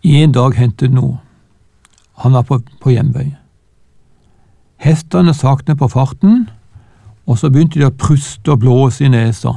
En dag hentet noe. Han var på hjemvei. Hestene sakte på farten, og så begynte de å pruste og blåse i nesa.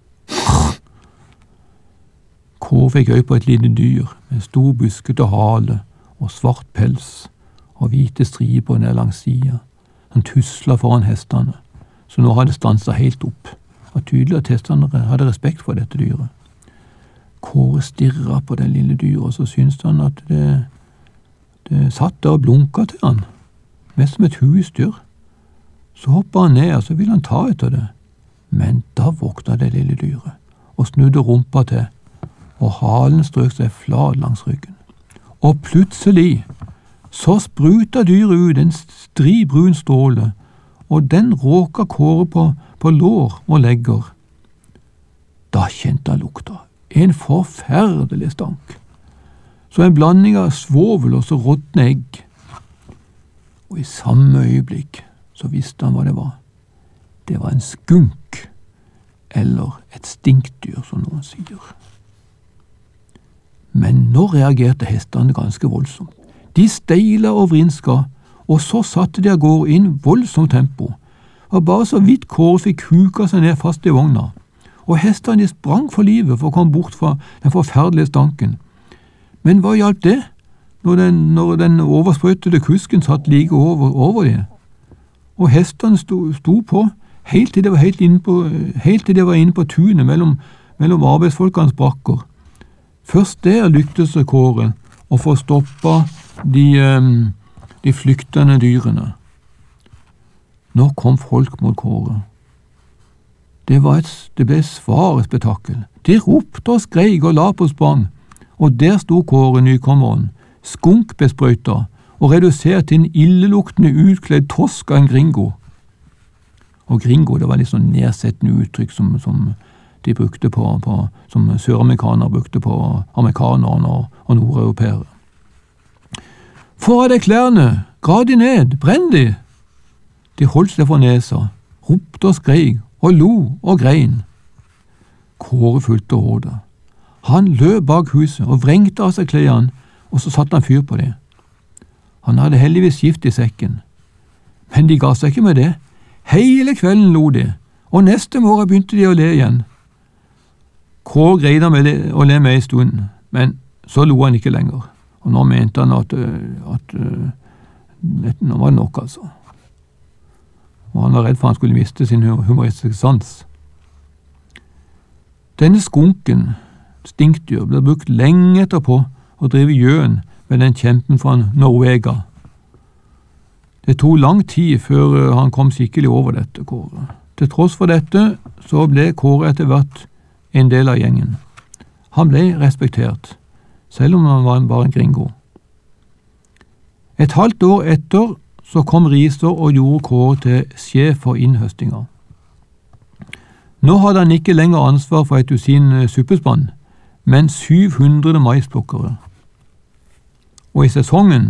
Kåre fikk øye på et lite dyr med stor buskete hale og svart pels og hvite striper ned langs sida. Han tusla foran hestene, så nå hadde stansa helt opp. Det var tydelig at hestene hadde respekt for dette dyret. Kåre stirra på det lille dyret, og så syntes han at det satt der og blunka til han, mest som et husdyr. Så hoppa han ned, og så ville han ta etter det. Men da våkna det lille dyret, og snudde rumpa til, og halen strøk seg flat langs ryggen. Og plutselig så spruta dyret ut en stri brun stråle, og den råka Kåre på lår og legger. Da kjente han lukta. En forferdelig stank. Så en blanding av svovel og så råtne egg. Og i samme øyeblikk så visste han hva det var. Det var en skunk, eller et stinkdyr, som noen sier. Men nå reagerte hestene ganske voldsomt. De steila og vrinska, og så satte de av gårde inn voldsomt tempo, og bare så vidt Kåre fikk huka seg ned fast i vogna, og hestene sprang for livet for å komme bort fra den forferdelige stanken. Men hva hjalp det, når den oversprøytede kusken satt like over dem? Og hestene sto på, helt til de var inne på tunet mellom arbeidsfolkenes brakker. Først der lyktes Kåre å få stoppa de flyktende dyrene. Nå kom folk mot Kåre. Det ble svare spetakkel. De ropte og skreik og la på sprang, og der sto Kåre, nykommeren, skunkbesprøyta og redusert til en illeluktende utkledd tosk av en gringo. Og gringo, det var litt sånn nedsettende uttrykk som de brukte som søramerikanere brukte på amerikanerne og nordeuropeere. Få av deg klærne, grav de ned, brenn de! De holdt seg for nesa, ropte og skreik, og lo og grein. Kåre fulgte rådet. Han løp bak huset og vrengte av seg klærne, og så satte han fyr på det. Han hadde heldigvis gift i sekken. Men de ga seg ikke med det. Hele kvelden lo de, og neste morgen begynte de å le igjen. Kåre greide å le med en stund, men så lo han ikke lenger, og nå mente han at nå var det nok, altså. Og han var redd for han skulle miste sin humoristiske sans. Denne skunken, stinkdyr, ble brukt lenge etterpå å drive gjøn med den kjempen fra Norvega. Det tok lang tid før han kom skikkelig over dette, Kåre. Til tross for dette så ble Kåre etter hvert en del av gjengen. Han ble respektert, selv om han var bare en gringo. Et halvt år etter så kom Riser og gjorde Kåre til sjef for innhøstinga. Nå hadde han ikke lenger ansvar for 1 dusin suppespann, men 700 maisplukkere. Og i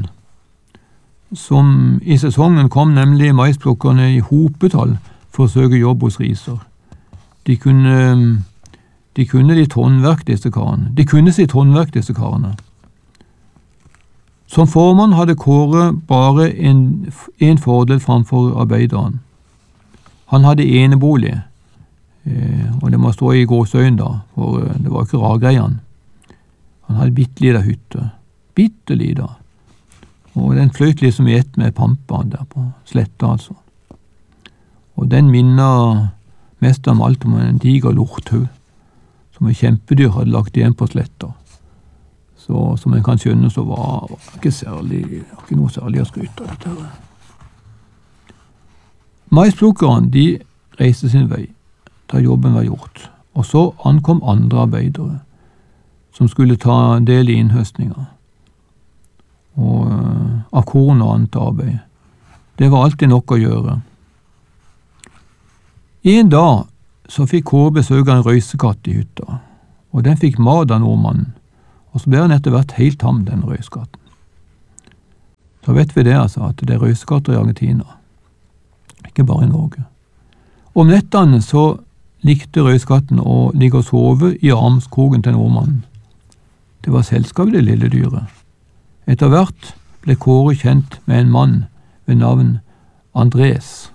sesongen kom nemlig maisplukkerne i hopetall for å søke jobb hos Riser. De kunne sitt håndverk, disse karene. Som formann hadde Kåre bare en fordel framfor arbeideren. Han hadde enebolig, og det må stå i gåseøyne da, for det var ikke rargreiene. Han hadde bittelida hytte, bittelida, og den fløyt liksom i ett med pampa der på sletta, altså. Og den minner mest av alt om en diger lorthaug, som en kjempedyr hadde lagt igjen på sletta. Så som en kan skjønne, så var det ikke noe særlig å skryte av dette. Maisplukkerne, de reiste sin vei da jobben var gjort, og så ankom andre arbeidere som skulle ta del i innhøstninga og av korn og annet arbeid. Det var alltid nok å gjøre. En dag så fikk Kåre besøk av en røysekatt i hytta, og den fikk mat av nordmannen, og så ble han etter hvert helt tam, den røyskatten. Så vet vi det, altså, at det er røyskatter i Argentina, ikke bare i Norge. Om nettene så likte røyskatten å ligge og sove i armskrogen til nordmannen. Det var selskapet, det lille dyret. Etter hvert ble Kåre kjent med en mann ved navn Andres.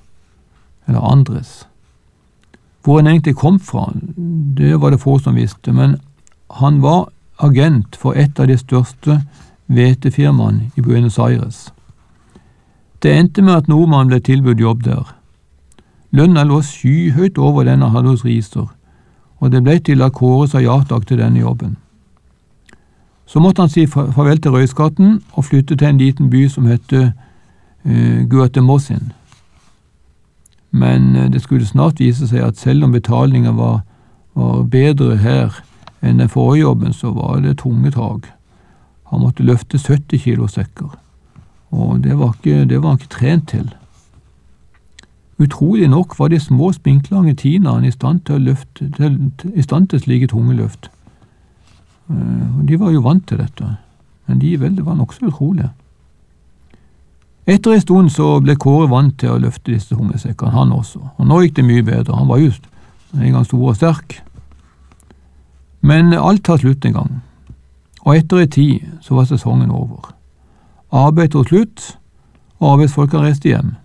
Hvor han egentlig kom fra, det var det få som visste, men han var agent for et av de største hvetefirmaene i Buenos Aires. Det endte med at nordmannen ble tilbudt jobb der. Lønna lå skyhøyt over den han hadde hos Riiser, og det ble til at Kåre sa ja takk til denne jobben. Så måtte han si farvel til Røyskatten og flytte til en liten by som hette Guatemala. Men det skulle snart vise seg at selv om betalingen var bedre her enn den forrige jobben, så var det tunge tak. Han måtte løfte 70 kilo sekker, og det var han ikke trent til. Utrolig nok var de små spinklange tinaene i stand til slike tunge løft. De var jo vant til dette, men det var nok så utrolig. Etter en stund så ble Kåre vant til å løfte disse tunge sekkene, han også. Og nå gikk det mye bedre, han var just en gang stor og sterk. Men alt tar slutt en gang, og etter en tid så var sesongen over. Arbeidet var slutt, og arbeidsfolkene reiste hjem.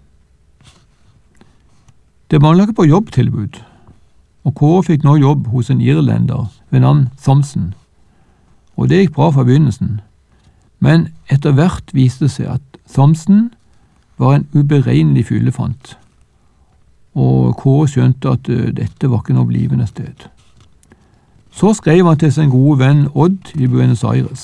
Det manglet ikke på jobbtilbud, og Kåre fikk nå jobb hos en irlender ved navn Thompson. Og det gikk bra fra begynnelsen, men etter hvert viste det seg at Thompson var en uberegnelig fyllefant, og Kåre skjønte at dette var ikke noe blivende sted. Så skrev han til sin gode venn Odd i Buenos Aires.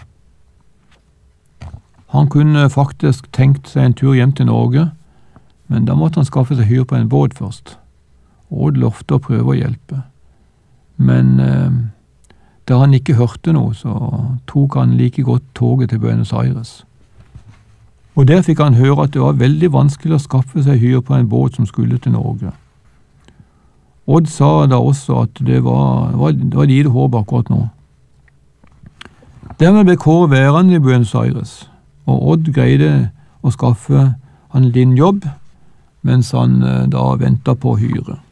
Han kunne faktisk tenkt seg en tur hjem til Norge, men da måtte han skaffe seg hyre på en båt først. Odd lovte å prøve å hjelpe, men da han ikke hørte noe, så tok han like godt toget til Buenos Aires. Og der fikk han høre at det var veldig vanskelig å skaffe seg hyre på en båt som skulle til Norge. Odd sa da også at det var lite håp akkurat nå. Dermed ble Kåre værende i Buenos Aires, og Odd greide å skaffe han en jobb, mens han da ventet på hyre.